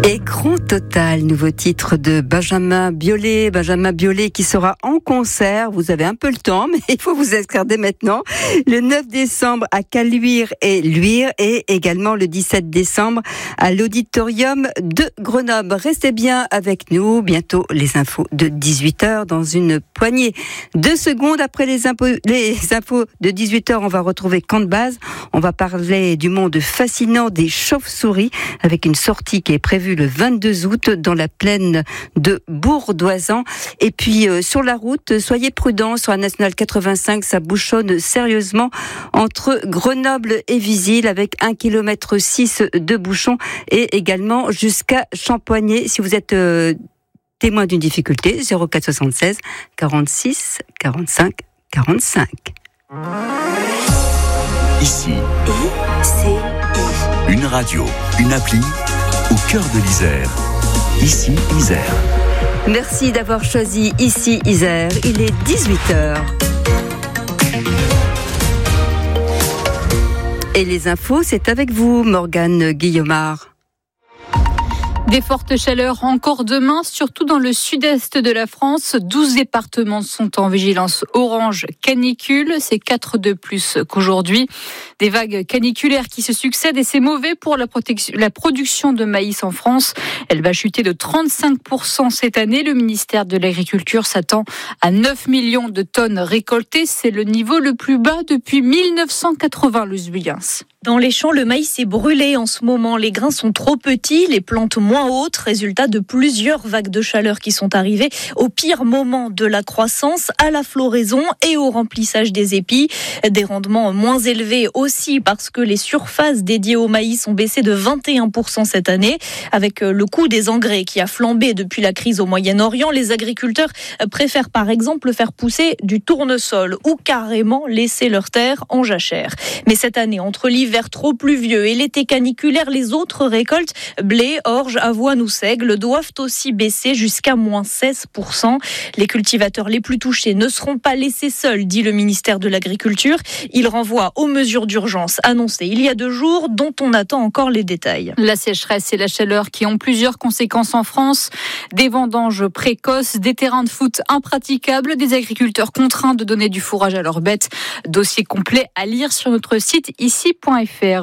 Écran total, nouveau titre de Benjamin Biolay. Benjamin Biolay qui sera en concert. Vous avez un peu le temps, mais il faut vous inscrire dès maintenant. Le 9 décembre à Caluire et Luire et également le 17 décembre à l'Auditorium de Grenoble. Restez bien avec nous. Bientôt les infos de 18h dans une poignée de secondes. Après les infos de 18h, on va retrouver Camp de Base. On va parler du monde fascinant des chauves-souris avec une sortie qui est prévue le 22 août dans la plaine de Bourdoisan. Et puis sur la route, soyez prudents sur la nationale 85, ça bouchonne sérieusement entre Grenoble et Visil avec 1,6 km de bouchons et également jusqu'à Champoigné. Si vous êtes témoin d'une difficulté, 04 76 46 45 45. Ici, une radio, une appli au cœur de l'Isère. Ici, Isère. Merci d'avoir choisi Ici, Isère. Il est 18h. Et les infos, c'est avec vous, Morgane Guillaumard. Des fortes chaleurs encore demain, surtout dans le sud-est de la France. 12 départements sont en vigilance orange canicule. C'est 4 de plus qu'aujourd'hui. Des vagues caniculaires qui se succèdent et c'est mauvais pour la production de maïs en France. Elle va chuter de 35% cette année. Le ministère de l'Agriculture s'attend à 9 millions de tonnes récoltées. C'est le niveau le plus bas depuis 1980, Luz Buyens. Dans les champs, le maïs est brûlé en ce moment. Les grains sont trop petits, les plantes moins hautes, résultat de plusieurs vagues de chaleur qui sont arrivées au pire moment de la croissance, à la floraison et au remplissage des épis. Des rendements moins élevés aussi parce que les surfaces dédiées au maïs ont baissé de 21% cette année. Avec le coût des engrais qui a flambé depuis la crise au Moyen-Orient, les agriculteurs préfèrent par exemple faire pousser du tournesol ou carrément laisser leurs terres en jachère. Mais cette année, entre l'hiver trop pluvieux et l'été caniculaire, les autres récoltes, blé, orge, avoine ou seigle, doivent aussi baisser jusqu'à moins 16%. Les cultivateurs les plus touchés ne seront pas laissés seuls, dit le ministère de l'Agriculture. Il renvoie aux mesures d'urgence annoncées il y a 2 jours, dont on attend encore les détails. La sécheresse et la chaleur qui ont plusieurs conséquences en France. Des vendanges précoces, des terrains de foot impraticables, des agriculteurs contraints de donner du fourrage à leurs bêtes. Dossier complet à lire sur notre site ici.fr.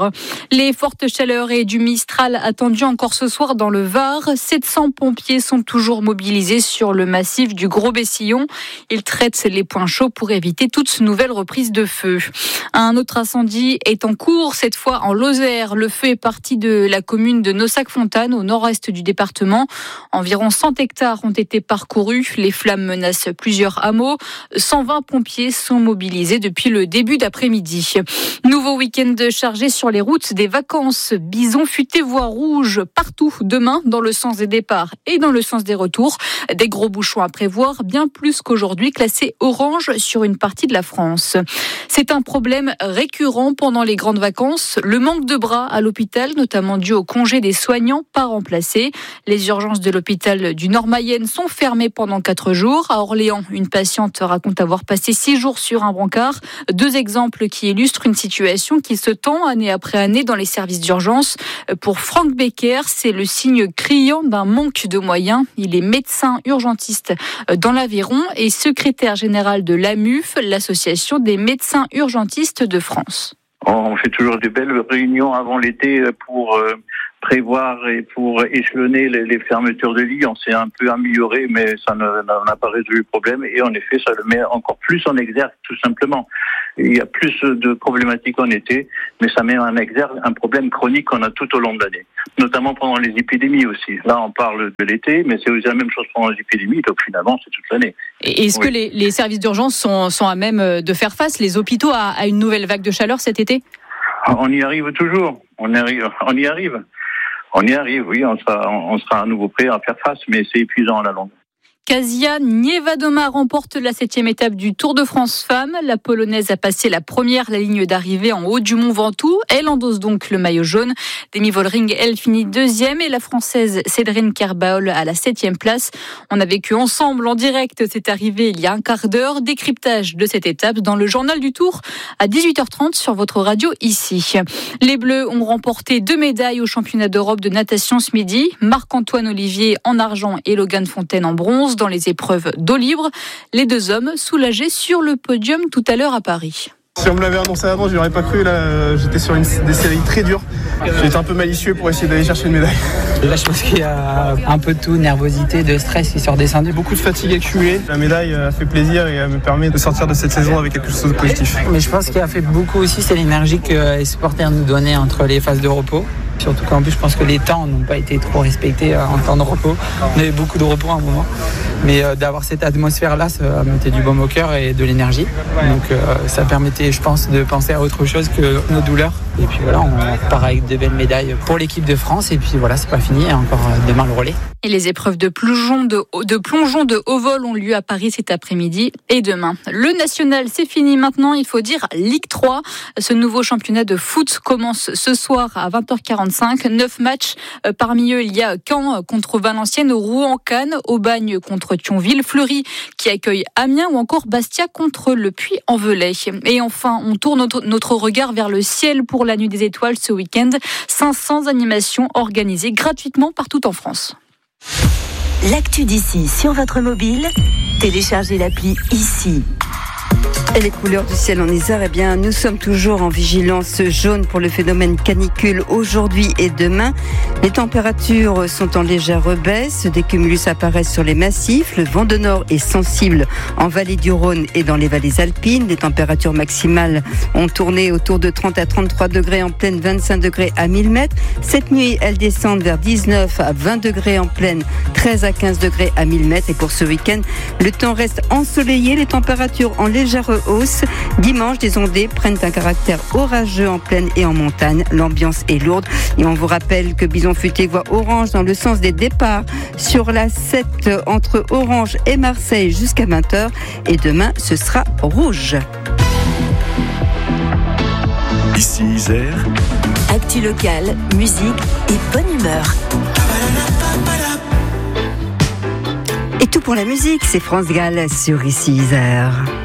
Les fortes chaleurs et du Mistral attendus encore ce soir dans le Var. 700 pompiers sont toujours mobilisés sur le massif du Gros-Bessillon. Ils traitent les points chauds pour éviter toute nouvelle reprise de feu. Un autre incendie est en cours, cette fois en Lozère. Le feu est parti de la commune de Nossac-Fontaine, au nord-est du département. Environ 100 hectares ont été parcourus. Les flammes menacent plusieurs hameaux. 120 pompiers sont mobilisés depuis le début d'après-midi. Nouveau week-end chargé sur les routes des vacances. Bison futé voie rouge partout demain dans le sens des départs et dans le sens des retours. Des gros bouchons à prévoir, bien plus qu'aujourd'hui, classés orange sur une partie de la France. C'est un problème récurrent pendant les grandes vacances. Le manque de bras à l'hôpital, notamment dû au congé des soignants pas remplacés. Les urgences de l'hôpital du Nord-Mayenne sont fermées pendant 4 jours. À Orléans, une patiente raconte avoir passé 6 jours sur un brancard. 2 exemples qui illustrent une situation qui se tend année après année dans les services d'urgence. Pour Franck Becker, c'est le signe criant d'un manque de moyens. Il est médecin urgentiste dans l'Aveyron et secrétaire général de l'AMUF, l'association des médecins urgentistes de France. On fait toujours de belles réunions avant l'été pour prévoir et pour échelonner les fermetures de lits. On s'est un peu amélioré, mais ça n'a pas résolu le problème. Et en effet, ça le met encore plus en exergue, tout simplement. Il y a plus de problématiques en été, mais ça met en exergue un problème chronique qu'on a tout au long de l'année, notamment pendant les épidémies aussi. Là, on parle de l'été, mais c'est aussi la même chose pendant les épidémies, donc finalement, c'est toute l'année. Et est-ce que les services d'urgence sont à même de faire face, les hôpitaux, à une nouvelle vague de chaleur cet été ? On y arrive toujours. On y arrive. Oui, on sera à nouveau prêt à faire face, mais c'est épuisant à la longue. Kasia Niewedoma remporte la 7e étape du Tour de France Femmes. La Polonaise a passé la première ligne d'arrivée en haut du Mont Ventoux. Elle endosse donc le maillot jaune. Demi Vollering, elle, finit 2e et la Française Cédrine Kerbaol à la 7e place. On a vécu ensemble en direct cette arrivée il y a un quart d'heure. Décryptage de cette étape dans le journal du Tour à 18h30 sur votre radio ici. Les Bleus ont remporté 2 médailles au championnat d'Europe de natation ce midi. Marc-Antoine Olivier en argent et Logan Fontaine en bronze dans les épreuves d'eau libre. Les 2 hommes soulagés sur le podium tout à l'heure à Paris. Si on me l'avait annoncé avant, je n'aurais pas cru. Là, j'étais sur des séries très dures. J'étais un peu malicieux pour essayer d'aller chercher une médaille. Là, je pense qu'il y a un peu de tout, nervosité, de stress qui sont redescendus. Beaucoup de fatigue accumulée. La médaille a fait plaisir et me permet de sortir de cette saison avec quelque chose de positif. Mais je pense qu'il a fait beaucoup aussi, c'est l'énergie que les supporters nous donnaient entre les phases de repos. Surtout qu'en plus, je pense que les temps n'ont pas été trop respectés en temps de repos. On avait beaucoup de repos à un moment. Mais d'avoir cette atmosphère-là, ça mettait du baume au cœur et de l'énergie. Donc ça permettait, je pense, de penser à autre chose que nos douleurs. Et puis voilà, on repart avec de belles médailles pour l'équipe de France. Et puis voilà, c'est pas fini, il y a encore demain le relais. Et les épreuves de plongeon de haut vol ont lieu à Paris cet après-midi et demain. Le national, c'est fini maintenant, il faut dire Ligue 3. Ce nouveau championnat de foot commence ce soir à 20h45. 9 matchs. Parmi eux, il y a Caen contre Valenciennes, Rouen, Cannes, Aubagne contre Thionville, Fleury qui accueille Amiens ou encore Bastia contre le Puy-en-Velay. Et enfin, on tourne notre regard vers le ciel pour la Nuit des Étoiles ce week-end. 500 animations organisées gratuitement partout en France. L'actu d'ici sur votre mobile, téléchargez l'appli ici. Et les couleurs du ciel en Isère, eh bien, nous sommes toujours en vigilance jaune pour le phénomène canicule aujourd'hui et demain. Les températures sont en légère baisse. Des cumulus apparaissent sur les massifs. Le vent de nord est sensible en vallée du Rhône et dans les vallées alpines. Les températures maximales ont tourné autour de 30 à 33 degrés en plaine, 25 degrés à 1000 mètres. Cette nuit, elles descendent vers 19 à 20 degrés en plaine, 13 à 15 degrés à 1000 mètres. Et pour ce week-end, le temps reste ensoleillé. Les températures en légère hausse. Dimanche, des ondées prennent un caractère orageux en plaine et en montagne. L'ambiance est lourde et on vous rappelle que Bison Futé voit orange dans le sens des départs sur la 7 entre Orange et Marseille jusqu'à 20h et demain ce sera rouge. Ici Isère. Actu locale, musique et bonne humeur. Et tout pour la musique, c'est France Gall sur Ici Isère.